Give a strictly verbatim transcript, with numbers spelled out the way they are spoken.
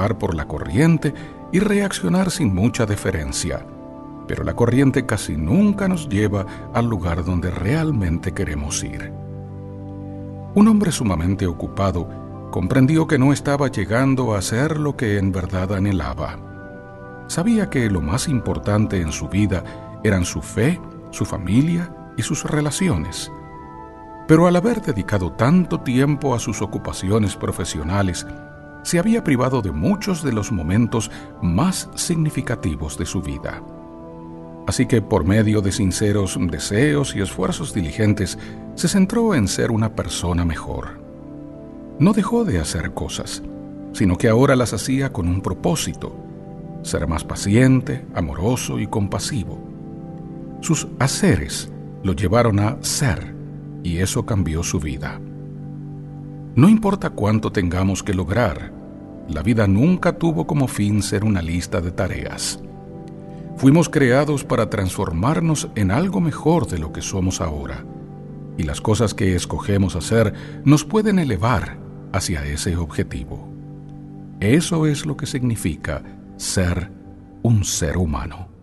llevar por la corriente y reaccionar sin mucha deferencia, pero la corriente casi nunca nos lleva al lugar donde realmente queremos ir. Un hombre sumamente ocupado comprendió que no estaba llegando a hacer lo que en verdad anhelaba. Sabía que lo más importante en su vida eran su fe, su familia y sus relaciones. Pero al haber dedicado tanto tiempo a sus ocupaciones profesionales, se había privado de muchos de los momentos más significativos de su vida. Así que, por medio de sinceros deseos y esfuerzos diligentes, se centró en ser una persona mejor. No dejó de hacer cosas, sino que ahora las hacía con un propósito: ser más paciente, amoroso y compasivo. Sus haceres lo llevaron a ser, y eso cambió su vida. No importa cuánto tengamos que lograr, la vida nunca tuvo como fin ser una lista de tareas. Fuimos creados para transformarnos en algo mejor de lo que somos ahora, y las cosas que escogemos hacer nos pueden elevar hacia ese objetivo. Eso es lo que significa ser un ser humano.